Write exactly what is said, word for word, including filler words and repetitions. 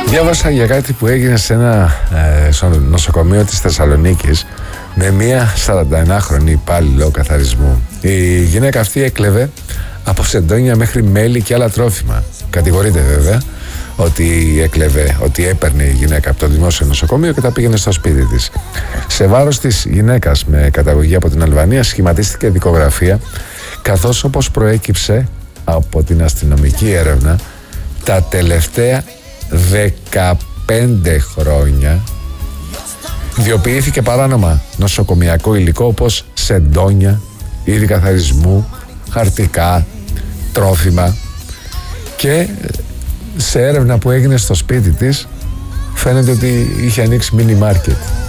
Διάβασα για κάτι που έγινε σε ένα ε, νοσοκομείο της Θεσσαλονίκης με μια σαρανταενάχρονη υπάλληλο καθαρισμού. Η γυναίκα αυτή έκλεβε από σεντόνια μέχρι μέλι και άλλα τρόφιμα. Κατηγορείται βέβαια ότι έκλεβε, ότι έπαιρνε η γυναίκα από το δημόσιο νοσοκομείο και τα πήγαινε στο σπίτι της. Σε βάρος της γυναίκας με καταγωγή από την Αλβανία σχηματίστηκε δικογραφία, καθώς όπως προέκυψε από την αστυνομική έρευνα, τα τελευταία δεκαπέντε χρόνια ιδιοποιήθηκε παράνομα νοσοκομιακό υλικό όπως σεντόνια, είδη καθαρισμού, χαρτικά, τρόφιμα, και σε έρευνα που έγινε στο σπίτι της φαίνεται ότι είχε ανοίξει μίνι μάρκετ.